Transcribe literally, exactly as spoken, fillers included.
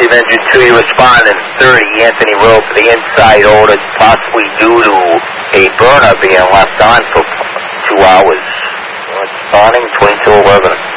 Chief Engine two, you respond in thirty Anthony Road for the inside order, possibly due to a burner being left on for two hours. Responding twenty-two eleven.